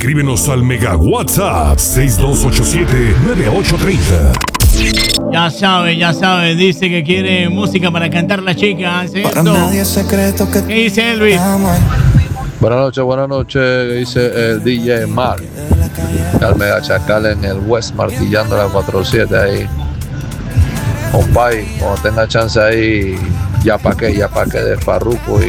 Escríbenos al Mega WhatsApp 6287-9830. Ya sabe, dice que quiere música para cantar la chica. ¿Es Para esto? nadie es secreto que ¿Qué dice Elvis? Buenas noches, dice el DJ Mark. El Mega Chacal en el West martillando la 47 ahí. Compay, cuando tenga chance ahí, ya pa' qué de Farruko